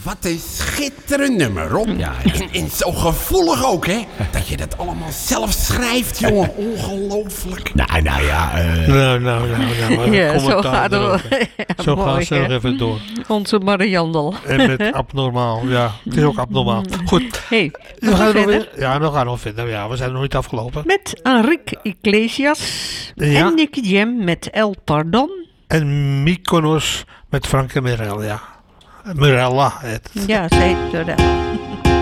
Wat een schitterend nummer, Rob. Ja. En zo gevoelig ook, hè? Dat je dat allemaal zelf schrijft, jongen. Ongelooflijk. Nou ja. Ja, zo gaat het. Zo gaan ze nog even door. Onze Mariandel. En met abnormaal, ja. Het is ook abnormaal. Goed. Hey, We gaan nog verder? weer. Ja, we gaan nog verder. Ja, we zijn nog niet afgelopen. Met Enrique Iglesias Ja. en Nicky Jam met El Pardon. En Mykonos met Frank en Mirella. Mirella. Ja, zij heet